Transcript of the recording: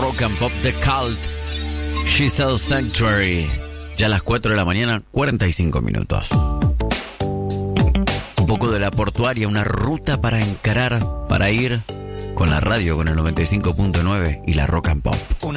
rock and pop de Cult, Giselle Sanctuary. Ya a las 4 de la mañana, 45 minutos. Un poco de la portuaria, una ruta para encarar, para ir con la radio, con el 95.9 y la rock and pop.